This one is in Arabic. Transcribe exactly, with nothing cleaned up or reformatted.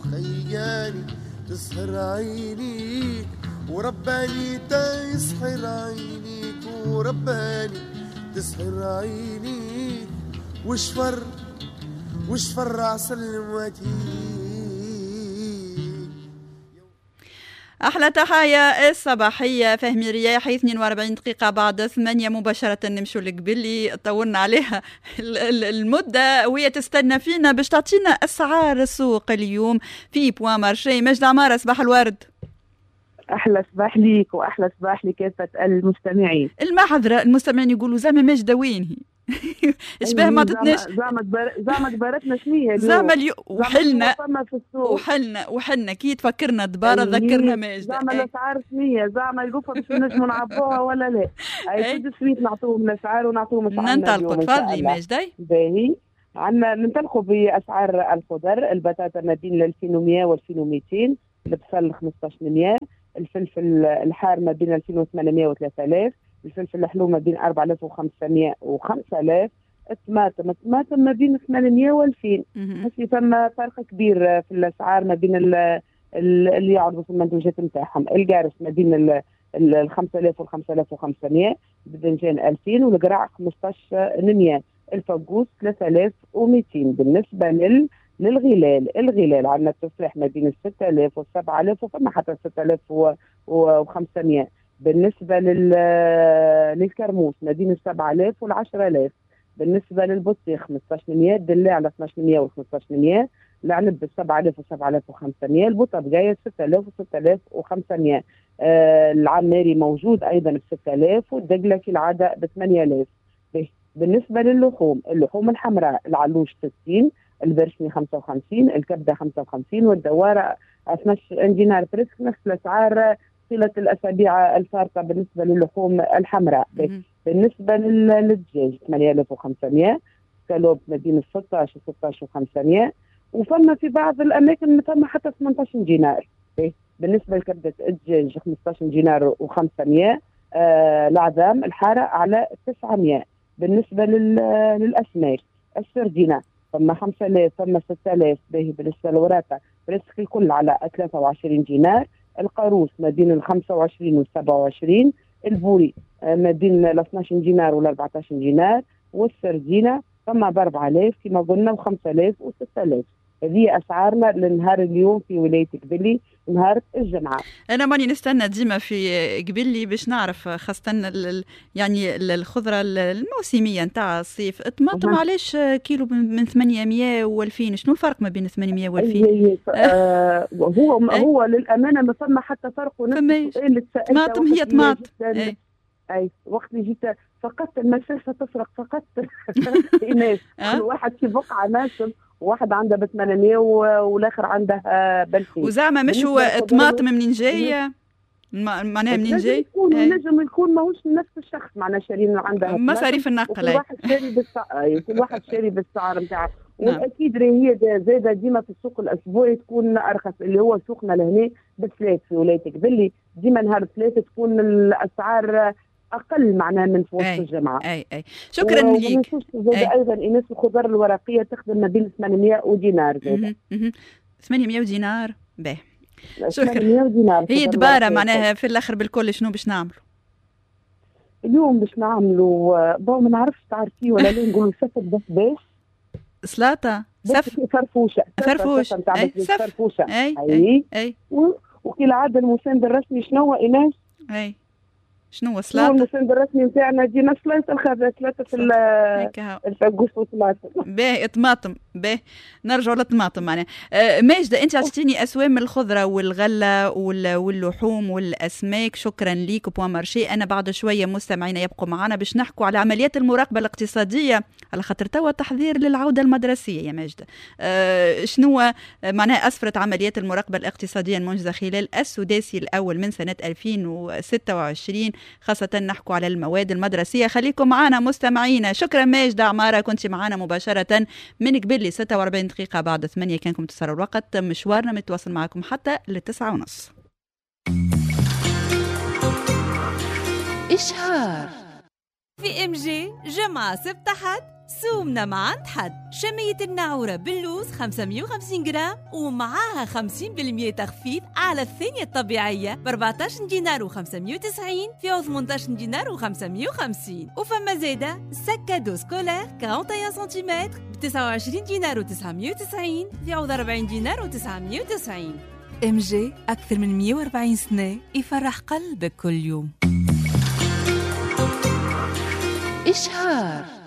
وخياني تسهر عينيك ورباني تسحر عينيك ورباني تسحر عينيك وشفر وشفر عسل مواتيك. أحلى تحايا الصباحية فهمي رياحي اثنين وأربعين دقيقة بعد ثمانية مباشرة نمشوا لك باللي طولنا عليها المدة وهي تستنى فينا باش تعطينا أسعار السوق اليوم في بوان مارشي. مجد عمارة صباح الورد. أحلى صباح ليك وأحلى صباح لكافة المستمعين. المحضرة المستمعين يقولوا زعما ماجدة وين هي؟ اشبه ما تتناش زعما زعما دبرتنا شنية زعما اليوم وحلنا وحلنا وحلنا كي تفكرنا دبارة ذكرنا ماجدة. زعما الأسعار شنية زعما القفة باش نجموا نعبوها ولا لا؟ أي كل سويت نعطوهم الأسعار ونعطوهم أسعارنا. ننطلقوا تفضلي ماجدة. باهي عندنا ننطلقوا بأسعار الخضر. البطاطا ما بين ألفين ومئة وألفين ومئتين، البصل خمسطاش مئة، الفلفل الحار ما بين ألفين وثمانمئة وثلاثة آلاف، الفلفل الحلو ما بين أربعة آلاف وخمسمئة وخمسة آلاف، الطماطم الطماطم ما بين ثمانمئة وألفين. حسي ثم فرق كبير في الأسعار ما بين اللي يعرضوا في المنتوجات نتاعهم. القارص ما بين ال خمسة آلاف وال خمسة آلاف وخمسمئة، الباذنجان ألفين، والقرع خمسطاش مئة، الفقوس ثلاثة آلاف ومئتين. بالنسبة لل للغلال الغلال عندنا التفاح ما بين ستة آلاف وسبعة آلاف وفما حتى ستة آلاف وخمسمئة. بالنسبة للكرموس ما بين سبعة آلاف والعشرة آلاف. بالنسبة للبطيخ خمسطاش مئة، الدلاع على اثناش مئة وخمسطاش مئة، العنب سبعة آلاف وسبعة آلاف وخمسمئة، البطاطا ستة آلاف وستة آلاف وخمسمئة. آه العماري موجود أيضا ب ستة آلاف، والدقلة كالعادة ب ثمانية آلاف. بالنسبة للحوم اللحوم الحمراء العلوش ستين، البرشمي خمسة وخمسين، الكبدة خمسة وخمسين، والدوارة اثناش دينار بريسك. نفس الأسعار طيلة الأسابيع الفارقة بالنسبة للحوم الحمراء. بالنسبة للدجاج ثمانية آلاف وخمسمئة، كالوب ما بين ستطاش وستطاش وخمسمئة، وفما في بعض الأماكن فما حتى ثمانطاش دينار. بالنسبة لكبدة الدجاج خمسطاش دينار وخمسمئة. آه العظام الحارة على تسعمئة. بالنسبة للأسماك السردينة فما خمسة آلاف فما ستة آلاف. باهي بالنسبة للوراقة بريسك الكل على ثلاثة وعشرين دينار. القاروس ما بين ال خمسة وعشرين وال سبعة وعشرين، البوري ما بين ال اثناش دينار وال أربعطاش دينار، والسردينة فما ب أربعة آلاف كما قلنا وخمسة آلاف وستة آلاف. هذه أسعارنا لنهار اليوم في ولاية قبلي نهار الجمعة. أنا ماني نستنى ديما في قبلي باش نعرف خاصة يعني الخضرة الموسمية نتاع الصيف. الطماطم علاش كيلو من ثمانمئة وألفين؟ شنو الفرق ما بين ثمانمئة وألفين؟ آه هو هو للأمانة ما فما حتى فرق. ونفس السؤال اللي طماطم هي طماطم. أي. أي وقت اللي جيت فقط المسافة تفرق فقط. إيماس كل واحد في بقعة ناسم، واحد عنده ب ثمانمئة والاخر عنده بألفين. وزعما مش هو طماطم منين جايه معناها منين جاي؟ يكون نجم يكون ماهوش نفس الشخص معناها شارين عندها مصاريف النقل. كل واحد شاري بالسعر كل واحد شاري بالسعر نتاعه. واكيد هي زاده ديما في السوق الاسبوعي تكون ارخص اللي هو سوقنا لهنا بثلاث في ولايه قبلي. ديما نهار ثلاثه تكون الاسعار اقل معناها من في وسط الجمعه. اي اي شكرا ليك. زاده ايضا اناس الخضار الورقيه تخدم ما بين ثمانمئة ودينار زاده. ثمانمئة ودينار. باهي شكرا. هي دبارة معناها في الاخر بالكل شنو باش نعملوا اليوم؟ باش نعملوا بو ما نعرفش تعرفيه ولا لا، نقولوا سفت بس باش سلاطه سف فرفوشه فرفوش اي فرفوشه اي اي, أي. وكي العاده المساند الرسمي شنو هو ايناس؟ اي شنو سلاطه؟ هو المساند الرسمي نتاعنا دينا سلاطه الخضراء ثلاثه في الفقوس والطماطم. باهي طماطم. باهي نرجعوا للطماطم معناها. آه ماجده انت عطيتيني اسوام الخضره والغله واللحوم والاسماك. شكرا ليك بوان مارشي. انا بعد شويه مستمعينا يبقوا معنا باش نحكوا على عمليات المراقبه الاقتصاديه على خاطر توا تحضير للعوده المدرسيه يا ماجده. آه شنو معناها اسفرت عمليات المراقبه الاقتصاديه المنجزه خلال السداسي الاول من سنه ألفين وستة وعشرين، خاصة نحكوا على المواد المدرسية. خليكم معنا مستمعينا. شكرا ماجدة عمارة كنت معنا مباشرة من قبل ستة وأربعين دقيقة بعد ثمانية. كانكم تصلوا الوقت مشوارنا متواصل معكم حتى للتسعة ونص. إشهار في إم جي جمعة سبت تحت سومنا ما عند حد. شمية الناعورة باللوز خمسمية وخمسين جرام ومعاها خمسين بالمية تخفيض على الثانية الطبيعية ب أربعتاش دينار وخمسمية وتسعين في ثمنتاش دينار وخمسمية وخمسين. وفما زيادة سكادو سكولير واحد وأربعين سنتيمتر ب تسعة وعشرين دينار وتسعمية وتسعين في أربعين دينار وتسعمية وتسعين. ام جي أكثر من مية وأربعين سنة يفرح قلبك كل يوم. إشهار